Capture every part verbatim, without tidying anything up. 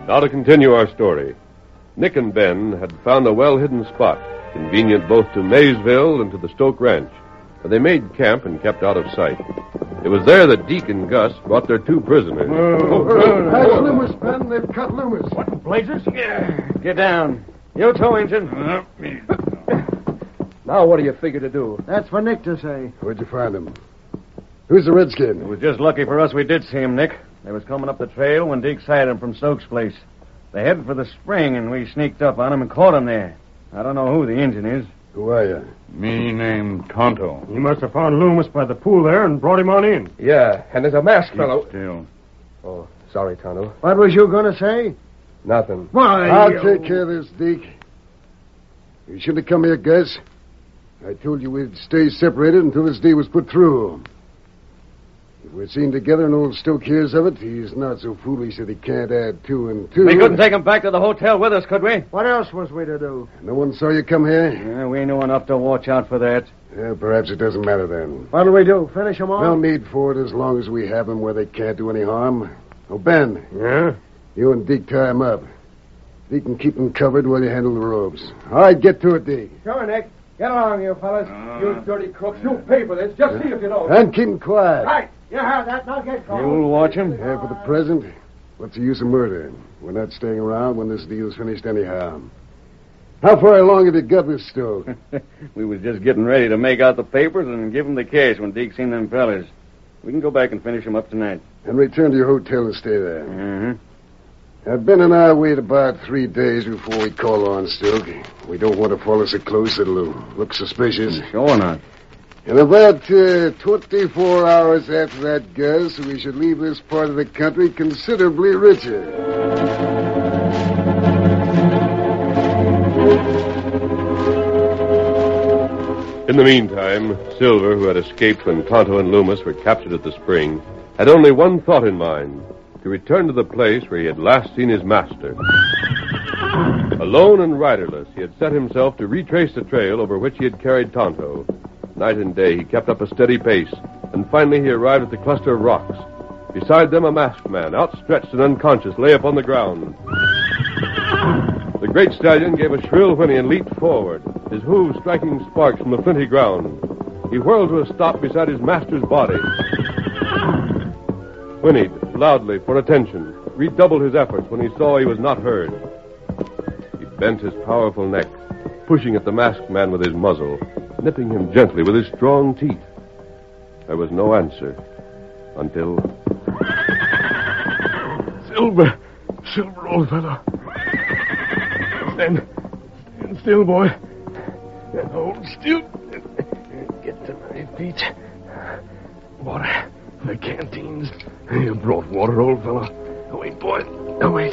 Now to continue our story. Nick and Ben had found a well-hidden spot, convenient both to Maysville and to the Stoke Ranch, where they made camp and kept out of sight. It was there that Deke and Gus brought their two prisoners. Oh, that's Loomis, Ben. They've cut Loomis. What in blazes? Yeah. Get down. You too, Injun. Uh, Now what do you figure to do? That's for Nick to say. Where'd you find him? Who's the redskin? It was just lucky for us we did see him, Nick. They was coming up the trail when Deke sighted him from Stokes' place. They headed for the spring, and we sneaked up on him and caught him there. I don't know who the Injun is. Who are you? Me named Tonto. You must have found Loomis by the pool there and brought him on in. Yeah, and there's a masked fellow. Still. Oh, sorry, Tonto. What was you going to say? Nothing. Why, I'll you... take care of this, Deke. You shouldn't have come here, Gus. I told you we'd stay separated until this deal was put through. If we're seen together and old Stoke hears of it, he's not so foolish that he can't add two and two. We couldn't take him back to the hotel with us, could we? What else was we to do? No one saw you come here? Yeah, we knew enough to watch out for that. Yeah, perhaps it doesn't matter then. What'll we do? Finish them all? No need for it as long as we have them where they can't do any harm. Oh, Ben. Yeah? You and Deke tie him up. Deke can keep them covered while you handle the ropes. All right, get to it, Deke. Sure, Nick. Get along, you fellas. Uh, you dirty crooks. You pay for this. Just see if you don't. And keep them quiet. Right. You heard that. Now get going. You'll watch him? Yeah, for the present, what's the use of murder? We're not staying around when this deal's finished anyhow. How far along have you got with Stoke? We was just getting ready to make out the papers and give him the cash when Deke seen them fellas. We can go back and finish him up tonight. And return to your hotel and stay there. Mm-hmm. Now, Ben and I wait about three days before we call on Stoke. We don't want to follow so close it'll look suspicious. Sure not. In about uh, twenty-four hours after that, Gus, we should leave this part of the country considerably richer. In the meantime, Silver, who had escaped when Tonto and Loomis were captured at the spring, had only one thought in mind: to return to the place where he had last seen his master. Alone and riderless, he had set himself to retrace the trail over which he had carried Tonto. Night and day, he kept up a steady pace, and finally he arrived at the cluster of rocks. Beside them, a masked man, outstretched and unconscious, lay upon the ground. The great stallion gave a shrill whinny and leaped forward, his hooves striking sparks from the flinty ground. He whirled to a stop beside his master's body. Whinnied loudly for attention, redoubled his efforts when he saw he was not heard. He bent his powerful neck, pushing at the masked man with his muzzle, nipping him gently with his strong teeth. There was no answer until... Silver. Silver, old fellow. Stand, stand still, boy. And hold still. Get to my feet. Water. The canteens. You brought water, old fellow. Wait, boy. No, wait.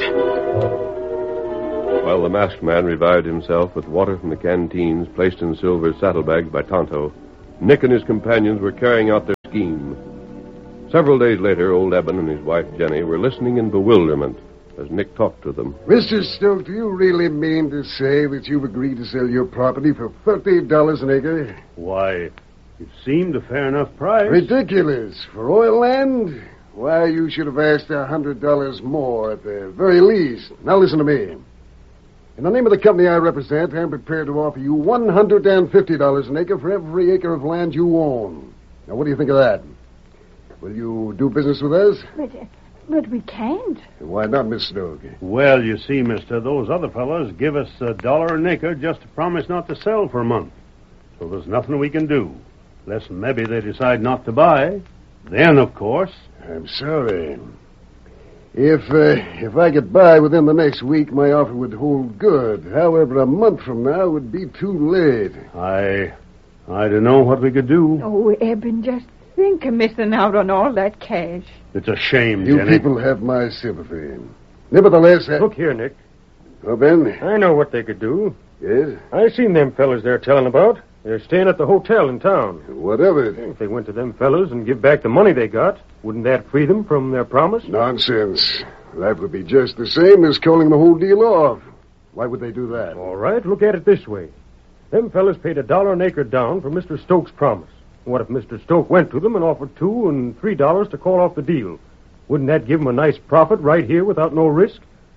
While the masked man revived himself with water from the canteens placed in Silver's saddlebags by Tonto, Nick and his companions were carrying out their scheme. Several days later, old Eben and his wife Jenny were listening in bewilderment as Nick talked to them. Mister Stoke, do you really mean to say that you've agreed to sell your property for thirty dollars an acre? Why, it seemed a fair enough price. Ridiculous. For oil land? Why, you should have asked a hundred dollars more at the very least. Now listen to me. In the name of the company I represent, I'm prepared to offer you one hundred fifty dollars an acre for every acre of land you own. Now, what do you think of that? Will you do business with us? But, uh, but we can't. Why not, Miss Stoke? Well, you see, mister, those other fellows give us a dollar an acre just to promise not to sell for a month. So there's nothing we can do. Unless maybe they decide not to buy. Then, of course... I'm sorry. If, uh, if I could buy within the next week, my offer would hold good. However, a month from now would be too late. I... I don't know what we could do. Oh, Eben, just think of missing out on all that cash. It's a shame, You Jenny. people have my sympathy. Nevertheless... I... Look here, Nick. Oh, Ben? I know what they could do. Yes? I seen them fellas they're telling about. They're staying at the hotel in town. What of it? If they went to them fellas and give back the money they got, wouldn't that free them from their promise? Nonsense. That would be just the same as calling the whole deal off. Why would they do that? All right, look at it this way. Them fellas paid a dollar an acre down for Mister Stoke's promise. What if Mister Stoke went to them and offered two and three dollars to call off the deal? Wouldn't that give them a nice profit right here without no risk?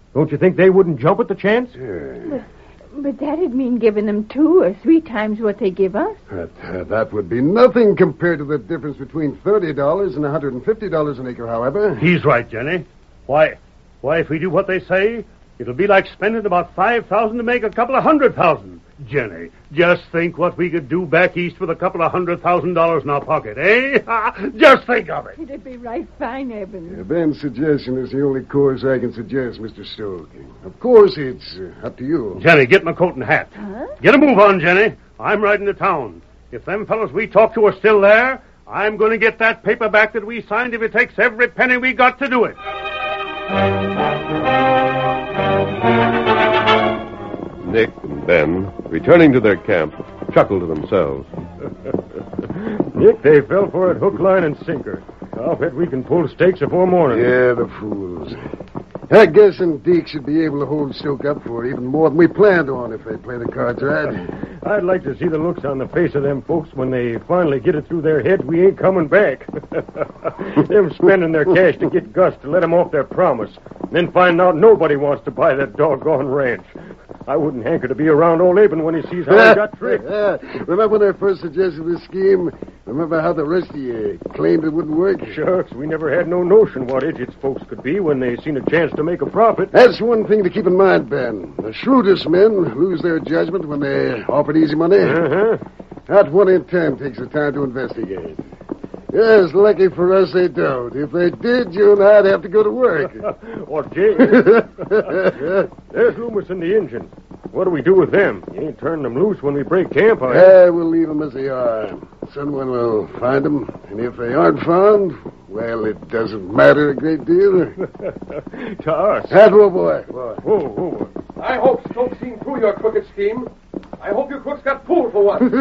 Don't you think they wouldn't jump at the chance? Yeah. But that'd mean giving them two or three times what they give us. That, uh, that would be nothing compared to the difference between thirty dollars and one hundred fifty dollars an acre, however. He's right, Jenny. Why, why, if we do what they say, it'll be like spending about five thousand to make a couple of hundred thousand. Jenny, just think what we could do back east with a couple of hundred thousand dollars in our pocket, eh? Just think of it. It'd be right fine, Evans. Yeah, Ben's suggestion is the only course I can suggest, Mister Stoke. Of course, it's uh, up to you. Jenny, get my coat and hat. Huh? Get a move on, Jenny. I'm riding to town. If them fellows we talked to are still there, I'm going to get that paper back that we signed if it takes every penny we got to do it. Nick and Ben, returning to their camp, chuckled to themselves. Nick, they fell for it hook, line, and sinker. I'll bet we can pull stakes before morning. Yeah, the fools. I guess and Deke should be able to hold Stoke up for even more than we planned on if they play the cards right. I'd like to see the looks on the face of them folks when they finally get it through their heads we ain't coming back. Them spending their cash to get Gus to let them off their promise, then find out nobody wants to buy that doggone ranch. I wouldn't hanker to be around old Aben when he sees how he got tricked. Remember when I first suggested this scheme? Remember how the rest of you claimed it wouldn't work? Shucks, we never had no notion what idiots folks could be when they seen a chance to make a profit. That's one thing to keep in mind, Ben. The shrewdest men lose their judgment when they're offered easy money. Uh-huh. Not one in ten takes the time to investigate. Yes, lucky for us they don't. If they did, you and I'd have to go to work. Or jail. There's Loomis and the engine. What do we do with them? You ain't turning them loose when we break camp, are you? Yeah, we'll leave them as they are. Someone will find them, and if they aren't found, well, it doesn't matter a great deal. To us. That will, boy. boy. Whoa, whoa. I hope Stoke seen through your crooked scheme. I hope you crooks got fooled for once.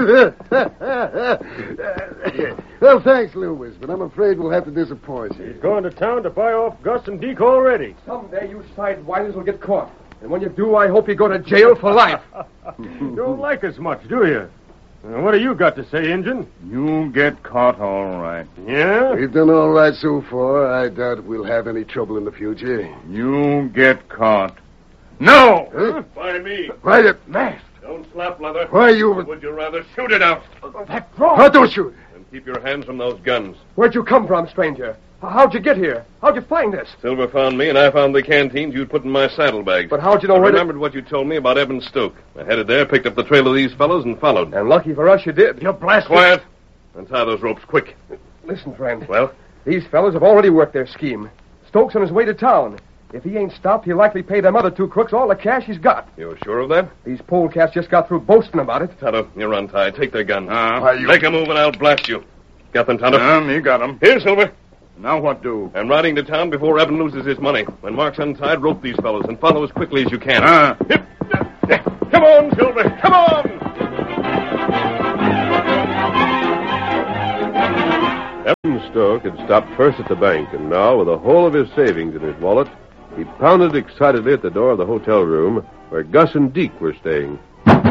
Well, thanks, Loomis, but I'm afraid we'll have to disappoint you. He's going to town to buy off Gus and Deke already. Someday you sidewinders will get caught. And when you do, I hope you go to jail for life. Don't like us much, do you? Uh, what do you got to say, Injun? You'll get caught all right. Yeah? We've done all right so far. I doubt we'll have any trouble in the future. You'll get caught. No! Huh? By me. Right it, Mask. Don't slap, Leather. Why, you... Or would you rather shoot it out? That draw. Oh, don't shoot. And keep your hands from those guns. Where'd you come from, stranger? How'd you get here? How'd you find this? Silver found me, and I found the canteens you'd put in my saddlebags. But how'd you know I where to... remembered what you told me about Eben Stoke. I headed there, picked up the trail of these fellows, and followed. And lucky for us, you did. You blasted... Quiet. Untie those ropes, quick. Listen, friend. Well? These fellows have already worked their scheme. Stoke's on his way to town. If he ain't stopped, he'll likely pay them other two crooks all the cash he's got. You're sure of that? These polecats just got through boasting about it. Tonto, you're untied. Take their guns. Uh, Why, you- Make a move, and I'll blast you. Got them, Tonto? um, you got them. Here, Silver. Now what do? I'm riding to town before Eben loses his money. When Mark's untied, rope these fellows and follow as quickly as you can. Ah. Hip. Come on, Silver. Come on! Eben Stoke had stopped first at the bank, and now, with the whole of his savings in his wallet, he pounded excitedly at the door of the hotel room where Gus and Deke were staying.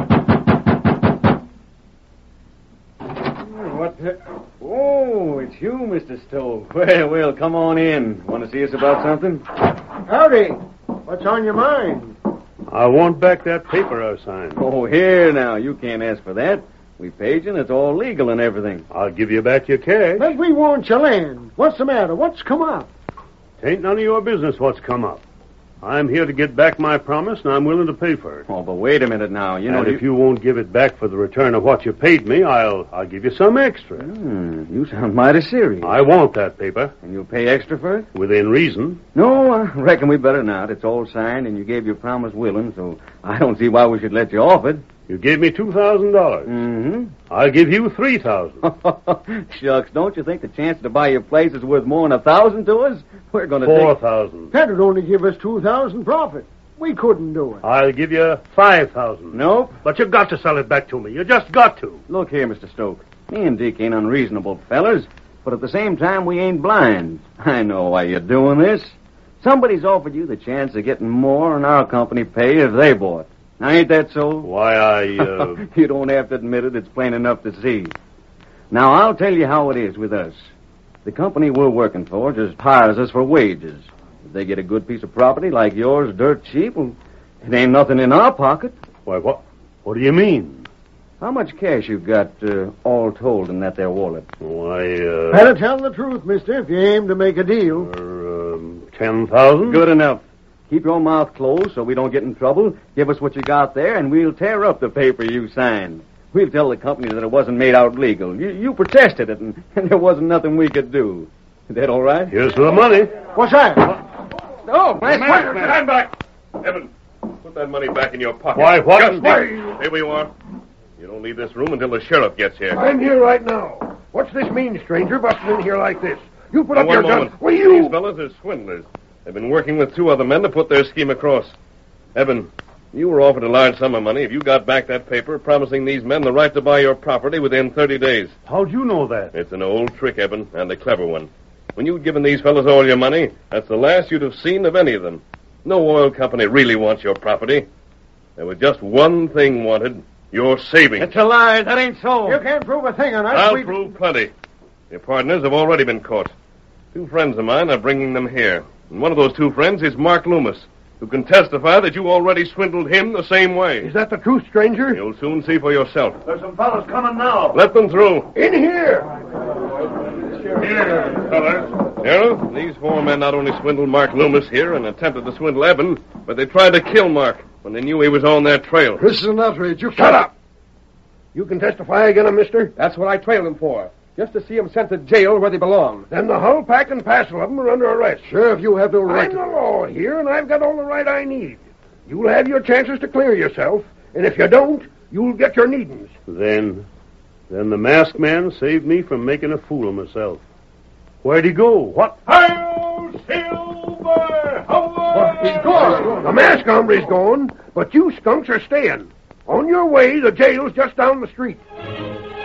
What the... Oh, it's you, Mister Stoke. Well, well, come on in. Want to see us about something? Howdy. What's on your mind? I want back that paper I signed. Oh, here now. You can't ask for that. We paid you, and it's all legal and everything. I'll give you back your cash. But we want your land. What's the matter? What's come up? Tain't none of your business what's come up. I'm here to get back my promise, and I'm willing to pay for it. Oh, but wait a minute now. You know, and if you won't give it back for the return of what you paid me, I'll I'll give you some extra. Hmm, you sound mighty serious. I want that paper, And you'll pay extra for it? within reason. No, I reckon we better not. It's all signed, and you gave your promise willing, so I don't see why we should let you off it. You gave me two thousand dollars. Mm-hmm. I'll give you three thousand. Shucks, don't you think the chance to buy your place is worth more than a thousand to us? We're going to Four take... thousand. That'd only give us two thousand profit. We couldn't do it. I'll give you five thousand. Nope. But you got to sell it back to me. You just got to. Look here, Mister Stoke. Me and Dick ain't unreasonable fellers, but at the same time, we ain't blind. I know why you're doing this. Somebody's offered you the chance of getting more than our company pay if they bought. Now, ain't that so? Why, I, uh... You don't have to admit it. It's plain enough to see. Now, I'll tell you how it is with us. The company we're working for just hires us for wages. If they get a good piece of property like yours dirt cheap, well, it ain't nothing in our pocket. Why, what? What do you mean? How much cash you got uh, all told in that there wallet? Why, uh... Better tell the truth, mister, if you aim to make a deal. Uh, um, ten thousand? Good enough. Keep your mouth closed so we don't get in trouble. Give us what you got there, and we'll tear up the paper you signed. We'll tell the company that it wasn't made out legal. You, you protested it, and, and there wasn't nothing we could do. Is that all right? Here's the money. What's that? No, Wait, stand back. Evan, put that money back in your pocket. Why, what? Just here we are. You don't leave this room until the sheriff gets here. I'm here right now. What's this mean, stranger, busting in here like this? You put Now, up one your moment. gun. Will you? These fellas are swindlers. They've been working with two other men to put their scheme across. Evan, you were offered a large sum of money if you got back that paper promising these men the right to buy your property within thirty days. How'd you know that? It's an old trick, Evan, and a clever one. When you'd given these fellas all your money, that's the last you'd have seen of any of them. No oil company really wants your property. There was just one thing wanted, your savings. It's a lie. That ain't so. You can't prove a thing on us. I'll We- prove plenty. Your partners have already been caught. Two friends of mine are bringing them here. And one of those two friends is Mark Loomis, who can testify that you already swindled him the same way. Is that the truth, stranger? You'll soon see for yourself. There's some fellas coming now. Let them through. In here. Here, fellas. Sheriff, these four men not only swindled Mark Loomis here and attempted to swindle Evan, but they tried to kill Mark when they knew he was on their trail. This is an outrage. You Shut up. You can testify again, mister? That's what I trailed them for. Just to see them sent to jail where they belong. Then the whole pack and parcel of them are under arrest. Sheriff, you have no right I'm to... the law here, and I've got all the right I need. You'll have your chances to clear yourself, and if you don't, you'll get your needings. Then, then the masked man saved me from making a fool of myself. Where'd he go? What? Hi-yo, Silver! What? He's gone. The masked hombre's gone, but you skunks are staying. On your way, the jail's just down the street.